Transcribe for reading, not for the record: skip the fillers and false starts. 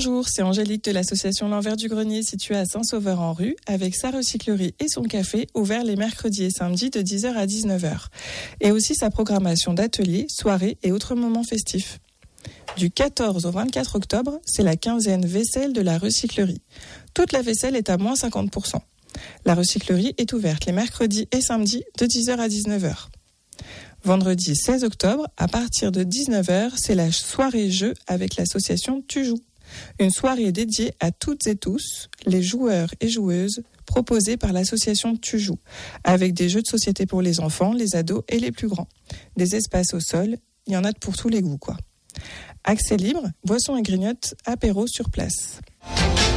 Bonjour, c'est Angélique de l'association L'Envers du Grenier située à Saint-Sauveur-en-Rue avec sa recyclerie et son café ouvert les mercredis et samedis de 10h à 19h. Et aussi sa programmation d'ateliers, soirées et autres moments festifs. Du 14 au 24 octobre, c'est la 15e vaisselle de la recyclerie. Toute la vaisselle est à moins 50%. La recyclerie est ouverte les mercredis et samedis de 10h à 19h. Vendredi 16 octobre, à partir de 19h, c'est la soirée jeu avec l'association Tu joues. Une soirée dédiée à toutes et tous, les joueurs et joueuses, proposée par l'association Tu joues, avec des jeux de société pour les enfants, les ados et les plus grands. Des espaces au sol, il y en a pour tous les goûts, quoi. Accès libre, boissons et grignotes, apéro sur place.